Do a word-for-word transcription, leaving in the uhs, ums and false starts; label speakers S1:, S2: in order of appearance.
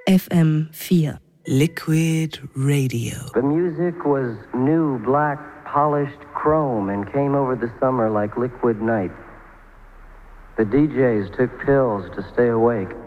S1: F M vier. Liquid Radio.
S2: The music was new, black, polished chrome and came over the summer like liquid night. The D Js took pills to stay awake.